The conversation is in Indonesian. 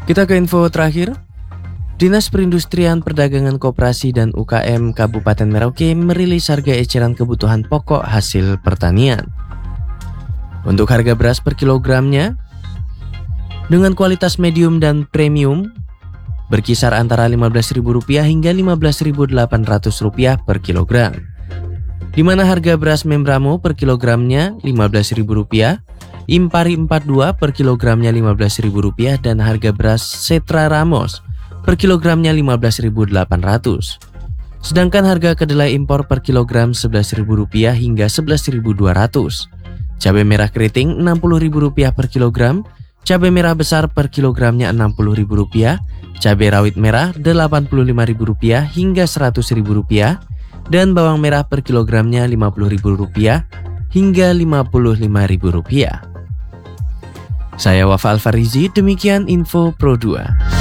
Kita ke info terakhir. Dinas Perindustrian Perdagangan Koperasi dan UKM Kabupaten Merauke merilis harga eceran kebutuhan pokok hasil pertanian. Untuk harga beras per kilogramnya, dengan kualitas medium dan premium, berkisar antara Rp15.000 hingga Rp15.800 per kilogram. Di mana harga beras Membramo per kilogramnya Rp15.000, Impari 42 per kilogramnya Rp15.000 dan harga beras Setra Ramos per kilogramnya Rp15.800. Sedangkan harga kedelai impor per kilogram Rp11.000 hingga Rp11.200. Cabai merah keriting Rp60.000 per kilogram, cabai merah besar per kilogramnya Rp60.000, cabai rawit merah Rp85.000 hingga Rp100.000 dan bawang merah per kilogramnya Rp50.000 hingga Rp55.000. Saya Wafa Alfarizi, demikian info Pro 2.